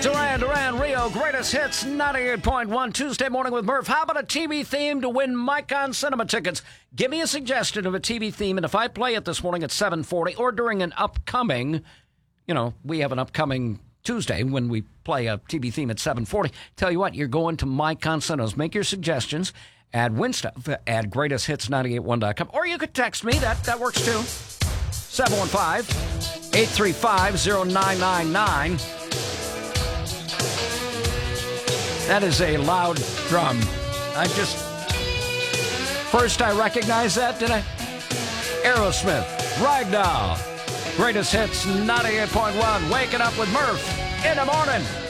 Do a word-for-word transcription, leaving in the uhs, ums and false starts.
Duran Duran, Rio, greatest hits, ninety-eight point one, Tuesday morning with Murph. How about a T V theme to win Mike on Cinema tickets? Give me a suggestion of a T V theme, and if I play it this morning at seven forty or during an upcoming, you know, we have an upcoming Tuesday when we play a T V theme at seven forty. Tell you what, you're going to Mike on Cinemas. Make your suggestions. Add win stuff at greatest hits nine eight one dot com. Or you could text me. That, that works too. seven one five, eight three five, zero nine nine nine. That is a loud drum. I just... First I recognized that, did I? Aerosmith, Ragdoll. Greatest hits, ninety-eight point one. Waking up with Murph in the morning.